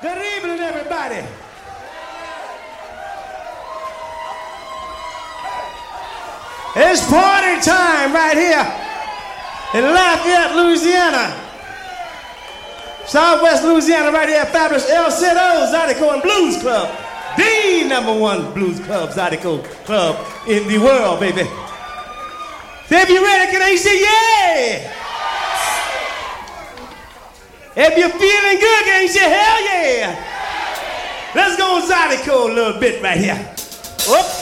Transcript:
Good evening, everybody. It's party time right here in Lafayette, Louisiana. Southwest Louisiana, right here at fabulous El Cito Zydeco and Blues Club. The #1 blues club, Zydeco club in the world, baby. So if you're ready, can I say yeah? If you're feeling good, can you say hell yeah? Let's go Zydeco a little bit right here. Whoop.